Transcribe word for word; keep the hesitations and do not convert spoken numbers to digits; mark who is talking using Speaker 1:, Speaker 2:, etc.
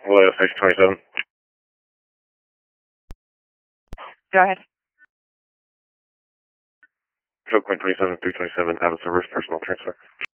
Speaker 1: Hello, Station twenty-seven.
Speaker 2: Go ahead.
Speaker 1: Code point twenty-seven, three twenty-seven, have a service personal transfer.